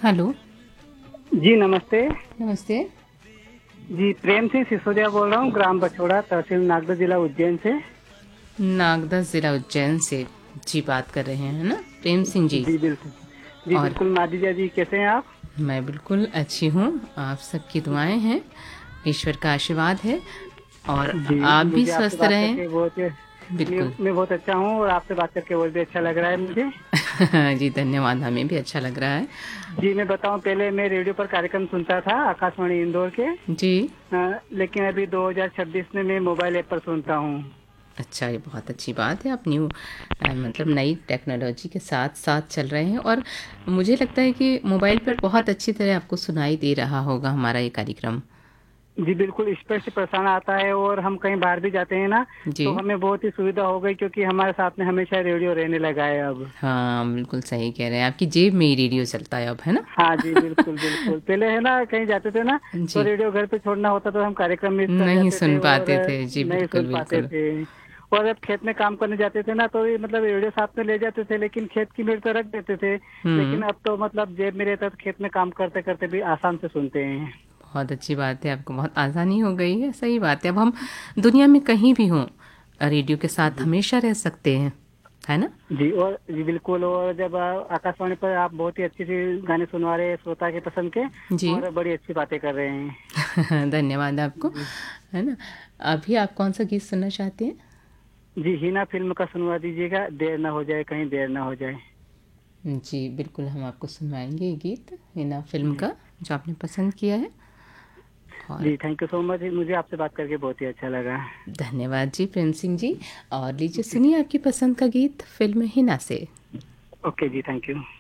Hello. जी नमस्ते। नमस्ते। जी प्रेम सिंह सिसोदिया बोल रहा हूँ, ग्राम बछोड़ा, तहसील नागदा, जिला उज्जैन से। नागदा ज़िला उज्जैन से जी बात कर रहे हैं, है ना प्रेम सिंह जी? जी बिल्कुल। जी और बिल्कुल मादिजा जी, कैसे हैं आप? मैं बिल्कुल अच्छी हूँ। आप सबकी दुआएं हैं, ईश्वर का आशीर्वाद है और जी आप भी मुझे आपसे स्वस्थ बात रहें। करके बहुत बिल्कुल। मैं बहुत अच्छा हूँ और आपसे बात करके बहुत भी अच्छा लग रहा है मुझे। जी धन्यवाद, हमें भी अच्छा लग रहा है। जी मैं बताऊँ, पहले मैं रेडियो पर कार्यक्रम सुनता था, आकाशवाणी इंदौर के। जी। लेकिन अभी 2026 में मैं मोबाइल ऐप पर सुनता हूँ। अच्छा, ये बहुत अच्छी बात है। आप मतलब नई टेक्नोलॉजी के साथ साथ चल रहे हैं और मुझे लगता है कि मोबाइल पर बहुत अच्छी तरह आपको सुनाई दे रहा होगा हमारा ये कार्यक्रम। जी बिल्कुल स्पष्ट प्रसारण आता है और हम कहीं बाहर भी जाते हैं ना, जी। तो हमें बहुत ही सुविधा हो गई, क्योंकि हमारे साथ में हमेशा रेडियो रहने लगा है अब। हाँ, बिल्कुल सही कह रहे हैं। आपकी जेब में ही रेडियो चलता है अब, है ना? हाँ जी बिल्कुल बिल्कुल। पहले है ना, कहीं जाते थे ना, तो जी, रेडियो घर पे छोड़ना होता तो हम कार्यक्रम मिस कर नहीं जाते थे सुन और पाते थे। जी, नहीं बिल्कुल, सुन पाते बिल्कुल। थे। और जब खेत में काम करने जाते थे ना, तो ये मतलब रेडियो साथ में ले जाते थे, लेकिन खेत की मेड़ तो रख देते थे। हुँ, लेकिन अब तो मतलब जेब में रहता, तो खेत में काम करते करते भी आसान से सुनते हैं। बहुत अच्छी बात है, आपको बहुत आसानी हो गई है, सही बात है। अब हम दुनिया में कहीं भी हों, रेडियो के साथ जी हमेशा रह सकते हैं, है ना? जी। और जी बिल्कुल। और जब आकाशवाणी पर आप बहुत ही अच्छी सी गाने सुनवा रहे हैं श्रोता के पसंद के, जी। और बड़ी अच्छी बातें कर रहे हैं। धन्यवाद आपको, जी है ना? अभी आप कौन-सा गीत सुनना चाहते हैं? जी हिना फिल्म का सुनवा दीजिएगा, देर ना हो जाए, कहीं देर ना हो जाए। जी, बिल्कुल हम आपको सुनवाएँगे ये गीत, हिना फ़िल्म जी का, जो आपने पसंद किया है। और जी थैंक यू सो मच, मुझे आपसे बात करके बहुत ही अच्छा लगा। धन्यवाद जी प्रेम सिंह जी। और लीजिए ओके। सुनिए आपकी पसंद का गीत फ़िल्म हिना से। Okay ji, thank you.